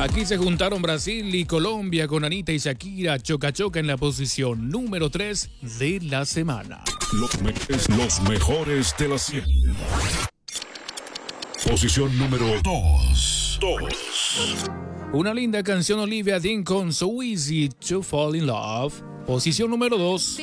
Aquí se juntaron Brasil y Colombia con Anita y Shakira, Choca Choca en la posición número 3 de la semana. Los mejores de la 100. Posición número 2. Una linda canción Olivia Dean con So Easy to Fall in Love. Posición número 2.